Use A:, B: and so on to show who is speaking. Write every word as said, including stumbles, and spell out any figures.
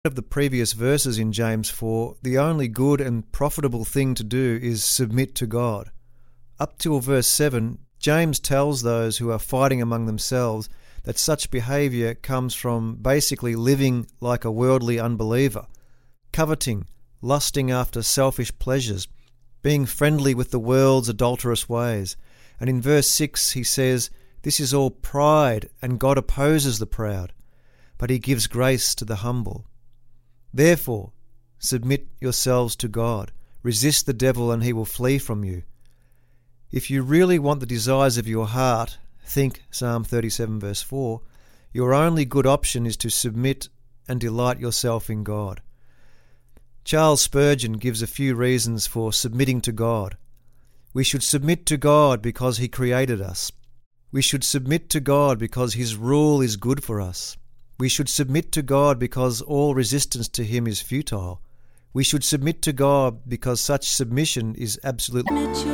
A: of the previous verses in James four, the only good and profitable thing to do is submit to God. Up till verse seven, James tells those who are fighting among themselves that such behaviour comes from basically living like a worldly unbeliever, coveting, lusting after selfish pleasures, being friendly with the world's adulterous ways. And in verse six he says, this is all pride, and God opposes the proud, but he gives grace to the humble. Therefore, submit yourselves to God. Resist the devil and he will flee from you. If you really want the desires of your heart, think Psalm thirty-seven verse four, your only good option is to submit and delight yourself in God. Charles Spurgeon gives a few reasons for submitting to God. We should submit to God because he created us. We should submit to God because his rule is good for us. We should submit to God because all resistance to him is futile. We should submit to God because such submission is absolutely